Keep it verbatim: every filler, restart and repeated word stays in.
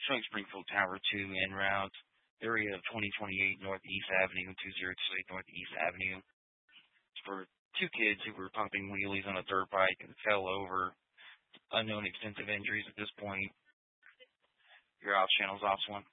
showing Springfield Tower two en route, area of twenty twenty-eight Northeast Avenue, two oh two eight Northeast Avenue. It's for two kids who were pumping wheelies on a dirt bike and fell over. Unknown extensive injuries at this point. Your ops channel's ops one.